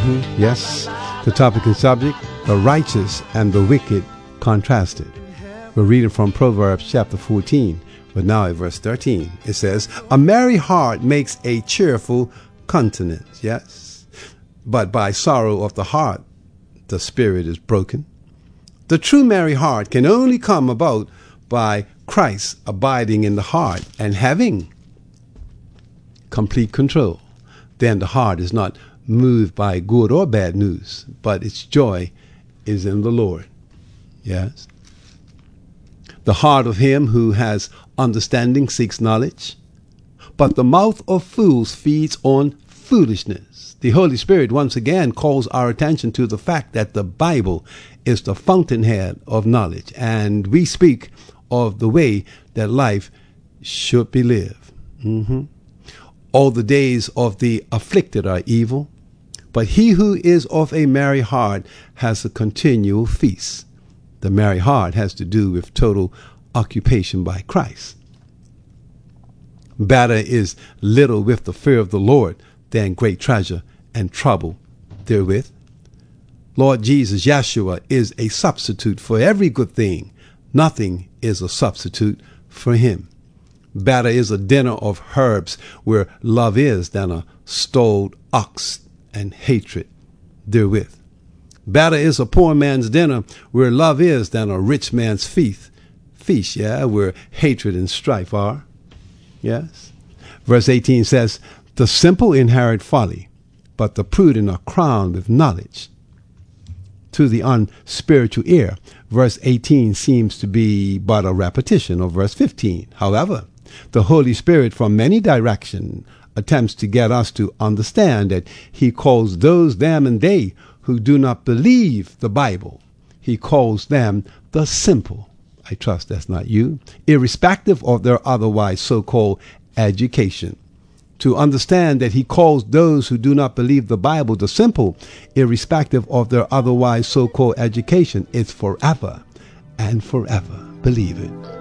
Yes, the topic and subject, the righteous and the wicked contrasted. We're reading from Proverbs chapter 14, but now at verse 13. It says, a merry heart makes a cheerful countenance, yes, but by sorrow of the heart the spirit is broken. The true merry heart can only come about by Christ abiding in the heart and having complete control. Then the heart is not moved by good or bad news, but its joy is in the Lord. Yes. The heart of him who has understanding seeks knowledge, but the mouth of fools feeds on foolishness. The Holy Spirit once again calls our attention to the fact that the Bible is the fountainhead of knowledge, and we speak of the way that life should be lived. All the days of the afflicted are evil, but he who is of a merry heart has a continual feast. The merry heart has to do with total occupation by Christ. Better is little with the fear of the Lord than great treasure and trouble therewith. Lord Jesus, Yeshua, is a substitute for every good thing. Nothing is a substitute for him. Better is a dinner of herbs where love is than a stalled ox and hatred therewith. Better is a poor man's dinner where love is than a rich man's feast, where hatred and strife are. Yes. Verse 18 says, the simple inherit folly, but the prudent are crowned with knowledge. To the unspiritual ear, verse 18 seems to be but a repetition of verse 15. However, the Holy Spirit from many directions attempts to get us to understand that he calls those, them, and they who do not believe the Bible. He calls them the simple. I trust that's not you. Irrespective of their otherwise so-called education. To understand that he calls those who do not believe the Bible the simple, irrespective of their otherwise so-called education, is forever and forever. Believe it.